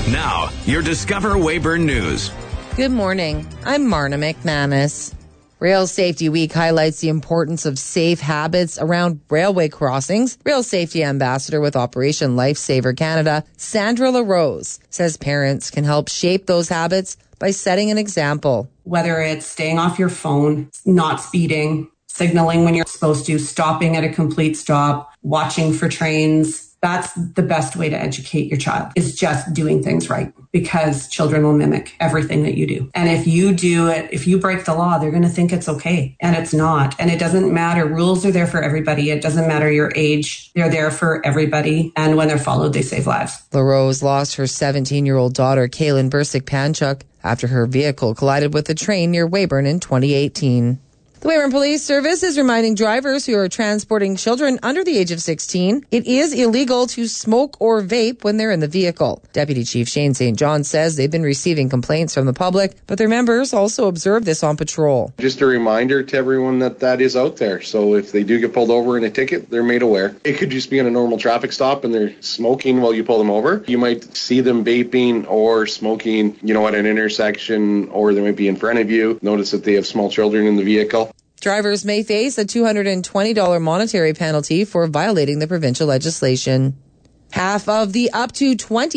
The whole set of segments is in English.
Now, your Discover Weyburn News. Good morning. I'm Marna McManus. Rail Safety Week highlights the importance of safe habits around railway crossings. Rail Safety Ambassador with Operation Lifesaver Canada, Sandra LaRose, says parents can help shape those habits by setting an example. Whether it's staying off your phone, not speeding, signaling when you're supposed to, stopping at a complete stop, watching for trains. That's the best way to educate your child, is just doing things right, because children will mimic everything that you do. And if you do it, if you break the law, they're going to think it's okay. And it's not. And it doesn't matter. Rules are there for everybody. It doesn't matter your age. They're there for everybody. And when they're followed, they save lives. LaRose lost her 17-year-old daughter, Kaylin Bursick-Panchuk, after her vehicle collided with a train near Weyburn in 2018. The Weyburn Police Service is reminding drivers who are transporting children under the age of 16 it is illegal to smoke or vape when they're in the vehicle. Deputy Chief Shane St. John says they've been receiving complaints from the public, but their members also observe this on patrol. Just a reminder to everyone that is out there. So if they do get pulled over in a ticket, they're made aware. It could just be in a normal traffic stop and they're smoking while you pull them over. You might see them vaping or smoking, at an intersection, or they might be in front of you. Notice that they have small children in the vehicle. Drivers may face a $220 monetary penalty for violating the provincial legislation. Half of the up to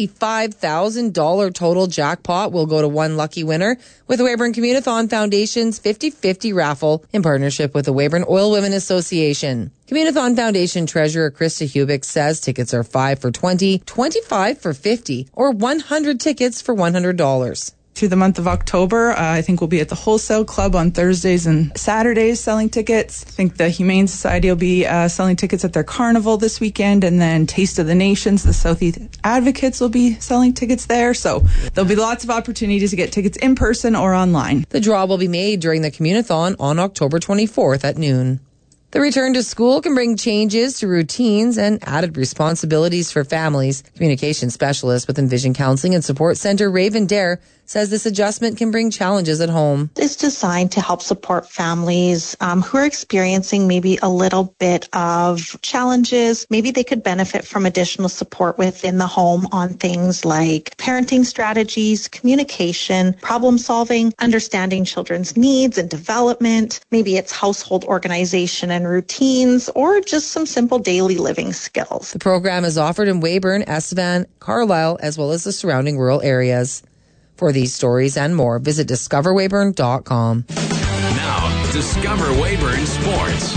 $25,000 total jackpot will go to one lucky winner with the Weyburn Communithon Foundation's 50-50 raffle in partnership with the Weyburn Oil Women Association. Communithon Foundation Treasurer Krista Hubick says tickets are 5 for $20, 25 for $50, or 100 tickets for $100. Through the month of October, I think we'll be at the Wholesale Club on Thursdays and Saturdays selling tickets. I think the Humane Society will be selling tickets at their carnival this weekend, and then Taste of the Nations, the Southeast Advocates will be selling tickets there. So there'll be lots of opportunities to get tickets in person or online. The draw will be made during the Communithon on October 24th at noon. The return to school can bring changes to routines and added responsibilities for families. Communication specialist with Envision Counseling and Support Center, Raven Dare, says this adjustment can bring challenges at home. It's designed to help support families who are experiencing maybe a little bit of challenges. Maybe they could benefit from additional support within the home on things like parenting strategies, communication, problem solving, understanding children's needs and development. Maybe it's household organization and routines, or just some simple daily living skills. The program is offered in Weyburn, Estevan, Carlisle, as well as the surrounding rural areas. For these stories and more, visit discoverweyburn.com. Now, Discover Weyburn Sports.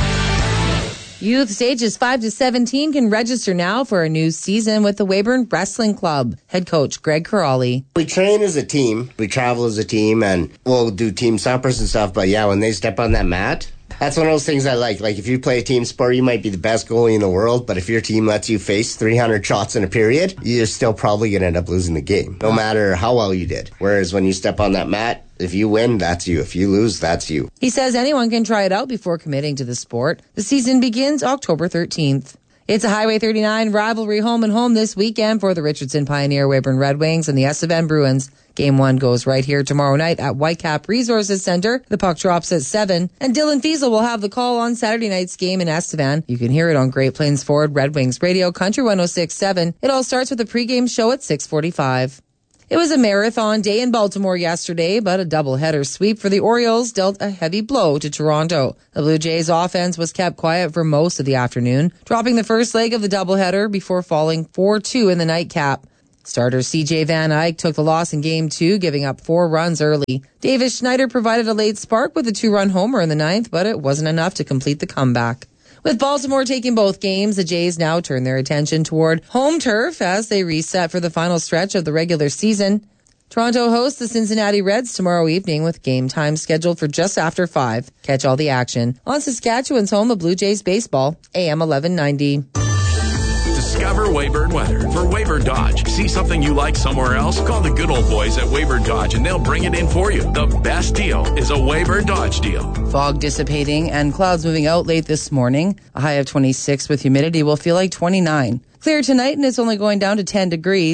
Youth stages 5 to 17 can register now for a new season with the Weyburn Wrestling Club. Head coach Greg Corrali. We train as a team, we travel as a team, and we'll do team suppers and stuff, but when they step on that mat, that's one of those things I like. Like, if you play a team sport, you might be the best goalie in the world, but if your team lets you face 300 shots in a period, you're still probably going to end up losing the game, no matter how well you did. Whereas when you step on that mat, if you win, that's you. If you lose, that's you. He says anyone can try it out before committing to the sport. The season begins October 13th. It's a Highway 39 rivalry home and home this weekend for the Richardson Pioneer Weyburn Red Wings and the Estevan Bruins. Game 1 goes right here tomorrow night at Whitecap Resources Center. The puck drops at 7. And Dylan Fiesel will have the call on Saturday night's game in Estevan. You can hear it on Great Plains Ford Red Wings Radio, Country 106.7. It all starts with a pregame show at 6:45. It was a marathon day in Baltimore yesterday, but a doubleheader sweep for the Orioles dealt a heavy blow to Toronto. The Blue Jays offense was kept quiet for most of the afternoon, dropping the first leg of the doubleheader before falling 4-2 in the nightcap. Starter C.J. Van Eyck took the loss in Game 2, giving up 4 runs early. Davis Schneider provided a late spark with a 2-run homer in the ninth, but it wasn't enough to complete the comeback. With Baltimore taking both games, the Jays now turn their attention toward home turf as they reset for the final stretch of the regular season. Toronto hosts the Cincinnati Reds tomorrow evening with game time scheduled for just after 5. Catch all the action on Saskatchewan's home of Blue Jays baseball, AM 1190. Discover Weyburn weather for Weyburn Dodge. See something you like somewhere else? Call the good old boys at Weyburn Dodge and they'll bring it in for you. The best deal is a Weyburn Dodge deal. Fog dissipating and clouds moving out late this morning. A high of 26 with humidity will feel like 29. Clear tonight and it's only going down to 10 degrees.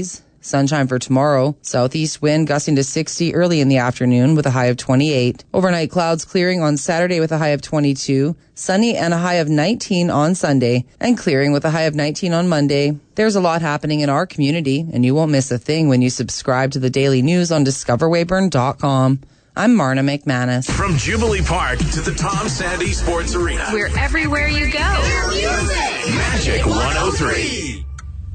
Sunshine for tomorrow. Southeast wind gusting to 60 early in the afternoon with a high of 28. Overnight clouds clearing on Saturday with a high of 22. Sunny and a high of 19 on Sunday. And clearing with a high of 19 on Monday. There's a lot happening in our community, and you won't miss a thing when you subscribe to the daily news on discoverweyburn.com. I'm Marna McManus. From Jubilee Park to the Tom Sandy Sports Arena. We're everywhere you go. Magic 103.